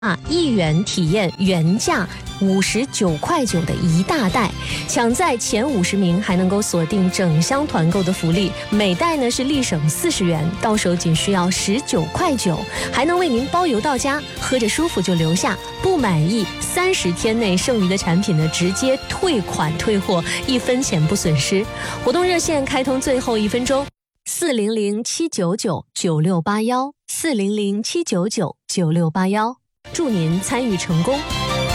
1元体验原价59.9块的一大袋，抢在前50名还能够锁定整箱团购的福利，每袋呢是立省40元，到手仅需要19.9块，还能为您包邮到家，喝着舒服就留下，不满意30天内剩余的产品呢直接退款退货，1分钱不损失。活动热线开通最后1分钟，400-799-9681，400-799-9681，祝您参与成功。